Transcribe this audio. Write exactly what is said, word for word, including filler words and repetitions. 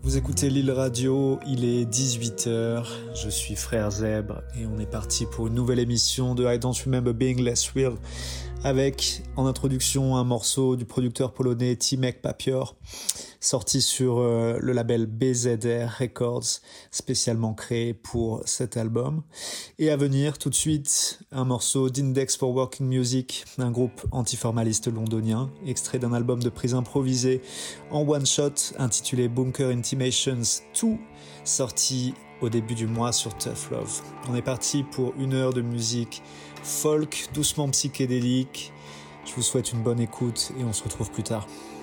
Vous écoutez Lille Radio, il est dix-huit heures, je suis Frère Zèbre et on est parti pour une nouvelle émission de I Don't Remember Being Less Real avec en introduction un morceau du producteur polonais Timek Papior sorti sur euh, le label B Z R Records spécialement créé pour cet album. Et à venir tout de suite un morceau d'Index for Working Music, un groupe antiformaliste londonien, extrait d'un album de prise improvisée en one shot intitulé Bunker Intimations deux, sorti au début du mois sur Tough Love. On est parti pour une heure de musique folk, doucement psychédélique. Je vous souhaite une bonne écoute et on se retrouve plus tard.